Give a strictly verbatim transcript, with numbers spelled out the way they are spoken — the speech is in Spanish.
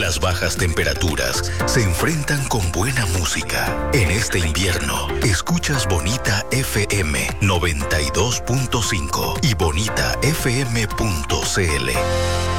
Las bajas temperaturas se enfrentan con buena música. En este invierno, escuchas Bonita F M noventa y dos punto cinco y bonita f m punto c l.